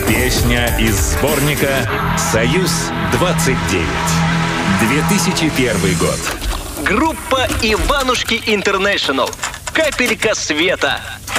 Песня из сборника «Союз-29». 2001 год. Группа Иванушки Интернешнл. «Капелька света».